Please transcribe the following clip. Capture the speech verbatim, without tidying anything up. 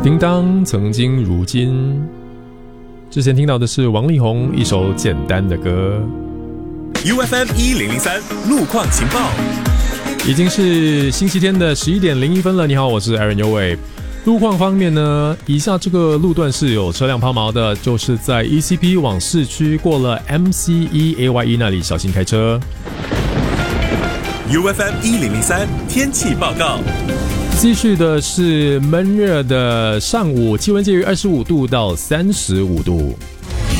叮当，曾经如今。之前听到的是王力宏一首简单的歌。 U F M 一零零三路况情报， 已经是星期天的十一点零一分了。你好，我是 Aaron 尤伟。路况方面呢，以下这个路段是有车辆抛锚的，就是在 E C P 往市区过了 M C E A Y E 那里，小心开车。 U F M 一零零三天气报告。 继续的是闷热的上午，气温介于二十五度到三十五度。